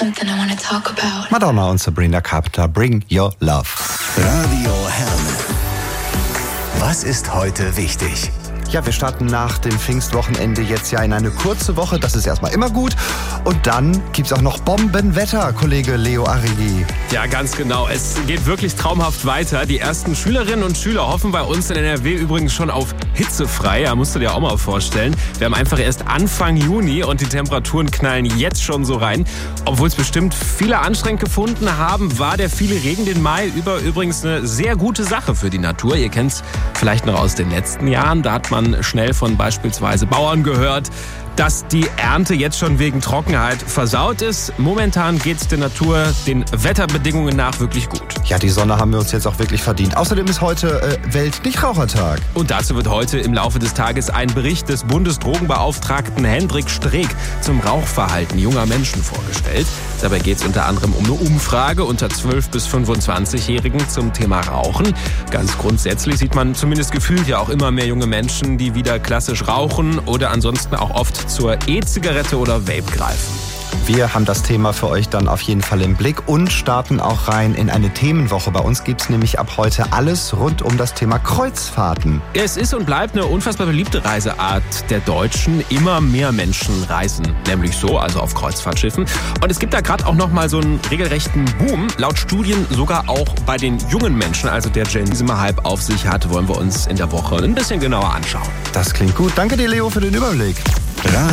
something I wanna talk about. Madonna und Sabrina Carpenter, Bring Your Love. Radio Herne. Was ist heute wichtig? Ja, wir starten nach dem Pfingstwochenende jetzt ja in eine kurze Woche. Das ist erstmal immer gut. Und dann gibt's auch noch Bombenwetter, Kollege Leo Arrighi. Ja, ganz genau. Es geht wirklich traumhaft weiter. Die ersten Schülerinnen und Schüler hoffen bei uns in NRW übrigens schon auf hitzefrei. Ja, musst du dir auch mal vorstellen. Wir haben einfach erst Anfang Juni und die Temperaturen knallen jetzt schon so rein. Obwohl es bestimmt viele anstrengend gefunden haben, war der viele Regen den Mai über übrigens eine sehr gute Sache für die Natur. Ihr kennt es vielleicht noch aus den letzten Jahren. Da hat man schnell von beispielsweise Bauern gehört, dass die Ernte jetzt schon wegen Trockenheit versaut ist. Momentan geht es der Natur den Wetterbedingungen nach wirklich gut. Ja, die Sonne haben wir uns jetzt auch wirklich verdient. Außerdem ist heute Welt-Nichtrauchertag. Und dazu wird heute im Laufe des Tages ein Bericht des Bundesdrogenbeauftragten Hendrik Streeck zum Rauchverhalten junger Menschen vorgestellt. Dabei geht es unter anderem um eine Umfrage unter 12- bis 25-Jährigen zum Thema Rauchen. Ganz grundsätzlich sieht man zumindest gefühlt ja auch immer mehr junge Menschen, die wieder klassisch rauchen oder ansonsten auch oft zur E-Zigarette oder Vape greifen. Wir haben das Thema für euch dann auf jeden Fall im Blick und starten auch rein in eine Themenwoche. Bei uns gibt's nämlich ab heute alles rund um das Thema Kreuzfahrten. Es ist und bleibt eine unfassbar beliebte Reiseart der Deutschen. Immer mehr Menschen reisen nämlich so, also auf Kreuzfahrtschiffen. Und es gibt da gerade auch noch mal so einen regelrechten Boom. Laut Studien sogar auch bei den jungen Menschen, also der Gen Z Hype auf sich hat, wollen wir uns in der Woche ein bisschen genauer anschauen. Das klingt gut. Danke dir, Leo, für den Überblick.